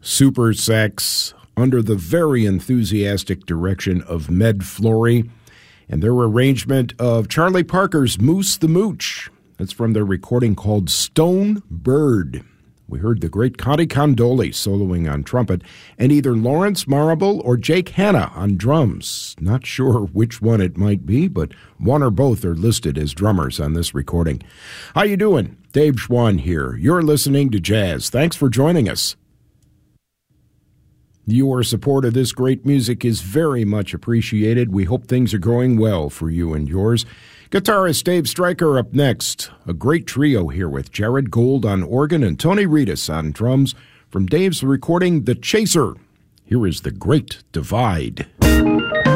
Super Sex, under the very enthusiastic direction of Med Flory, and their arrangement of Charlie Parker's Moose the Mooch. That's from their recording called Stone Bird. We heard the great Conte Condoli soloing on trumpet, and either Lawrence Marable or Jake Hanna on drums. Not sure which one it might be, but one or both are listed as drummers on this recording. How you doing? Dave Schwann here. You're listening to Jazz. Thanks for joining us. Your support of this great music is very much appreciated. We hope things are going well for you and yours. Guitarist Dave Stryker up next. A great trio here with Jared Gold on organ and Tony Reedus on drums from Dave's recording The Chaser. Here is The Great Divide.